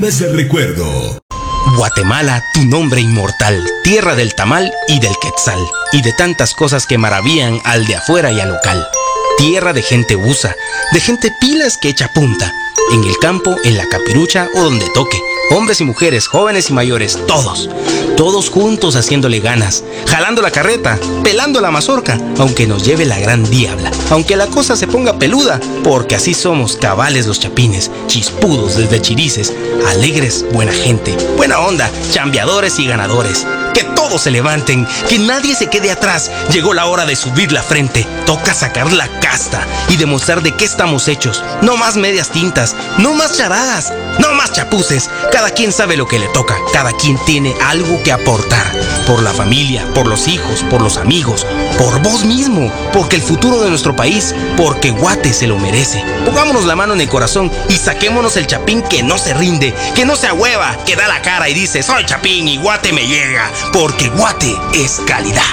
Lágrimas del recuerdo. Guatemala, tu nombre inmortal, tierra del tamal y del quetzal, y de tantas cosas que maravillan al de afuera y al local. Tierra de gente busa, de gente pilas que echa punta, en el campo, en la capirucha o donde toque. Hombres y mujeres, jóvenes y mayores, todos juntos haciéndole ganas, jalando la carreta, pelando la mazorca, aunque nos lleve la gran diabla, aunque la cosa se ponga peluda, porque así somos cabales los chapines, chispudos desde chirices, alegres, buena gente, buena onda, chambeadores y ganadores. Que todos se levanten, que nadie se quede atrás. Llegó la hora de subir la frente, toca sacar la casta y demostrar de qué estamos hechos. No más medias tintas, no más charadas, no más chapuces. Cada quien sabe lo que le toca, cada quien tiene algo que aportar. Por la familia, por los hijos, por los amigos, por vos mismo, porque el futuro de nuestro país, porque Guate se lo merece. Pongámonos la mano en el corazón y saquémonos el chapín que no se rinde, que no se ahueva, que da la cara y dice: soy chapín y Guate me llega, porque Guate es calidad.